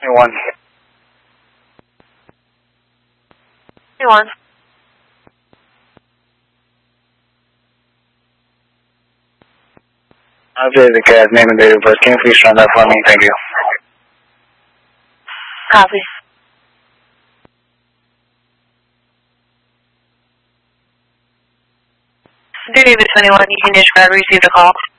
21. 21. Update the CAD name and date of birth. Can you please run that for me? Thank you. Copy. David 21, you can dispatch, received a call.